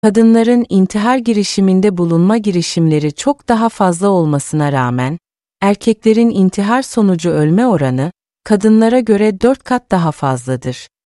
Kadınların intihar girişiminde bulunma girişimleri çok daha fazla olmasına rağmen, erkeklerin intihar sonucu ölme oranı, kadınlara göre 4 kat daha fazladır.